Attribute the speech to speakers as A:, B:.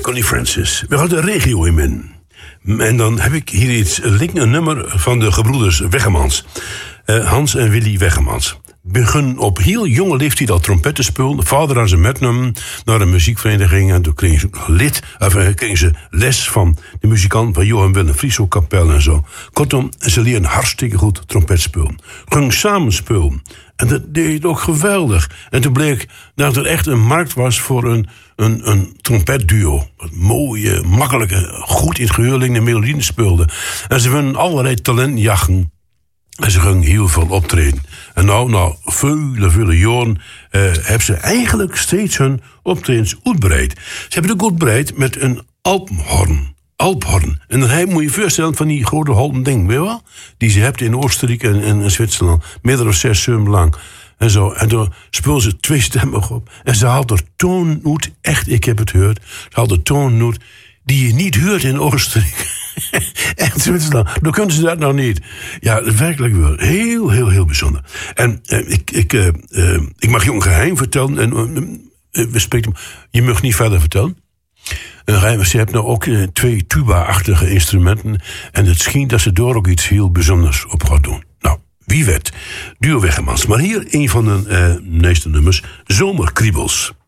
A: Connie Francis. We gaan de regio in. En dan heb ik hier een nummer van de gebroeders Weggemans. Hans en Willy Weggemans. Begon op heel jonge leeftijd al trompet te spelen. Vader aan ze metnam naar een muziekvereniging. En toen kregen ze les van de muzikant van Johan Willem Frieso Kapel en zo. Kortom, ze leren hartstikke goed trompet spelen. Ging samen spelen. En dat deed ook geweldig. En toen bleek dat er echt een markt was voor een trompetduo. Wat mooie, makkelijke, goed in het geheur liggende melodieën speelden. En ze wilden allerlei talentjachten. En ze gingen heel veel optreden. En nou vele jaren hebben ze eigenlijk steeds hun optredens uitbreid. Ze hebben het ook uitbreid met een Alphorn. En dan moet je je voorstellen van die grote houten ding, weet je wel? Die ze hebt in Oostenrijk en in Zwitserland. Meer dan 6 uur lang. En zo. En toen speelden ze 2 stemmen op. En ze haalden er toon uit. Echt, ik heb het gehoord. Ze haalden toon uit die je niet hoort in Oostenrijk. Echt Zwitserland. Dan kunnen ze dat nou niet. Ja, werkelijk wel. Heel bijzonder. En ik mag je een geheim vertellen. En we spreken. Je mag niet verder vertellen. Ze hebben nou ook 2 tuba-achtige instrumenten. En het schijnt dat ze door ook iets heel bijzonders op gaan doen. Nou, wie weet. Duo Weggemans. Maar hier een van de meeste nummers. Zomerkriebels.